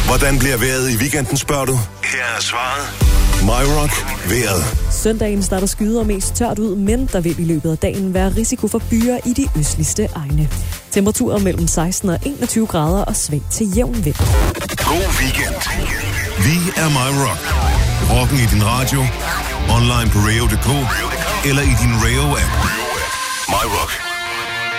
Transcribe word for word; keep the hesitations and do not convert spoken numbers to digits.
Hvordan bliver vejret i weekenden, spørger du? Her er svaret. MyRock vejret. Søndagen starter skyder mest tørt ud, men der vil i løbet af dagen være risiko for byer i de østligste egne. Temperaturer mellem seksten og enogtyve grader og svag til jævn vind. God weekend. Vi er MyRock. Rocken i din radio, online på radio punktum d k eller i din Rayo-app. MyRock.